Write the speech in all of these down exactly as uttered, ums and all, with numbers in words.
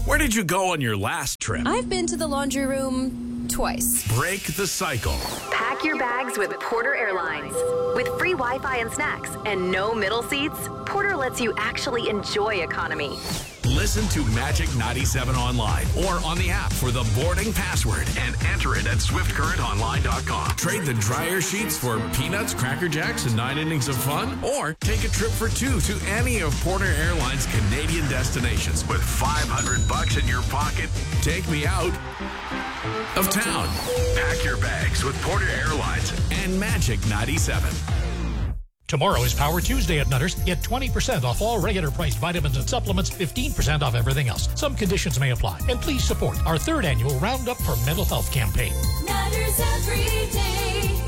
Where did you go on your last trip? I've been to the laundry room twice. Break the cycle. Pack your bags with Porter Airlines. With free Wi-Fi and snacks and no middle seats, Porter lets you actually enjoy economy. Listen to Magic ninety-seven online or on the app for the boarding password and enter it at swift current online dot com. Trade the dryer sheets for peanuts, Cracker Jacks, and nine innings of fun, or take a trip for two to any of Porter Airlines' Canadian destinations. With five hundred bucks in your pocket, take me out of town. Pack your bags with Porter Airlines and Magic ninety-seven. Tomorrow is Power Tuesday at Nutters. Get twenty percent off all regular priced vitamins and supplements, fifteen percent off everything else. Some conditions may apply. And please support our third annual Roundup for Mental Health campaign. Nutters Everyday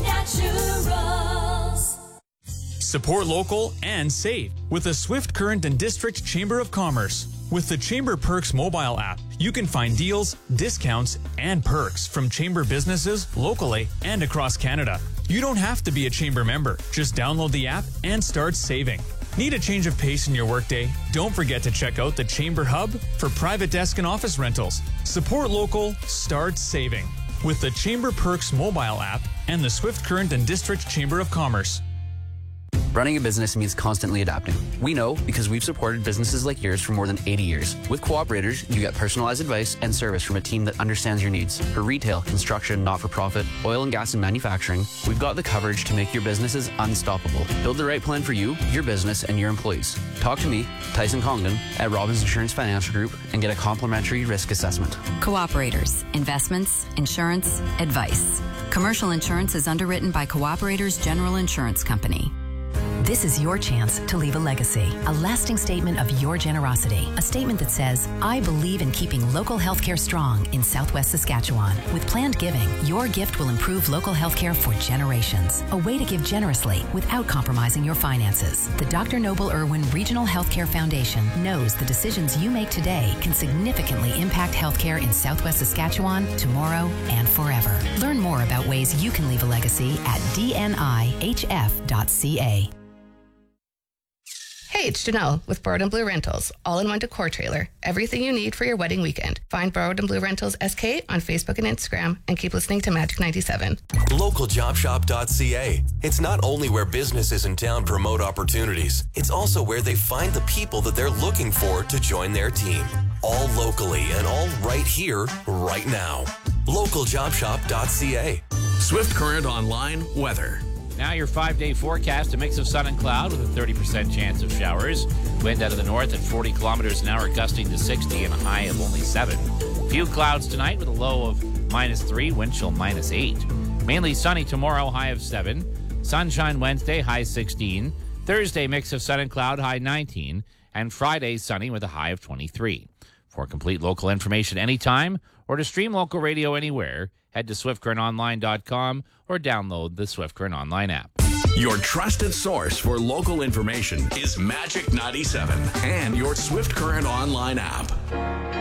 Naturals. Support local and save with the Swift Current and District Chamber of Commerce. With the Chamber Perks mobile app, you can find deals, discounts, and perks from Chamber businesses locally and across Canada. You don't have to be a Chamber member. Just download the app and start saving. Need a change of pace in your workday? Don't forget to check out the Chamber Hub for private desk and office rentals. Support local, start saving with the Chamber Perks mobile app and the Swift Current and District Chamber of Commerce. Running a business means constantly adapting. We know because we've supported businesses like yours for more than eighty years. With Cooperators, you get personalized advice and service from a team that understands your needs. For retail, construction, not-for-profit, oil and gas and manufacturing, we've got the coverage to make your businesses unstoppable. Build the right plan for you, your business, and your employees. Talk to me, Tyson Congdon, at Robbins Insurance Financial Group and get a complimentary risk assessment. Cooperators. Investments, insurance, advice. Commercial insurance is underwritten by Cooperators General Insurance Company. This is your chance to leave a legacy, a lasting statement of your generosity, a statement that says, I believe in keeping local healthcare strong in Southwest Saskatchewan. With planned giving, your gift will improve local healthcare for generations, a way to give generously without compromising your finances. The Doctor Noble Irwin Regional Healthcare Foundation knows the decisions you make today can significantly impact healthcare in Southwest Saskatchewan, tomorrow, and forever. Learn more about ways you can leave a legacy at d n i h f dot c a. Hey, it's Janelle with Borrowed and Blue Rentals, all-in-one decor trailer. Everything you need for your wedding weekend. Find Borrowed and Blue Rentals S K on Facebook and Instagram, and keep listening to Magic ninety-seven. local job shop dot c a. It's not only where businesses in town promote opportunities, it's also where they find the people that they're looking for to join their team. All locally and all right here, right now. local job shop dot c a. Swift Current Online weather. Now your five-day forecast, a mix of sun and cloud with a thirty percent chance of showers. Wind out of the north at forty kilometers an hour, gusting to sixty and a high of only seven. Few clouds tonight with a low of minus three, wind chill minus eight. Mainly sunny tomorrow, high of seven. Sunshine Wednesday, high sixteen. Thursday, mix of sun and cloud, high nineteen. And Friday, sunny with a high of twenty-three. For complete local information anytime or to stream local radio anywhere, head to swift current online dot com or download the Swift Current Online app. Your trusted source for local information is Magic ninety-seven and your Swift Current Online app.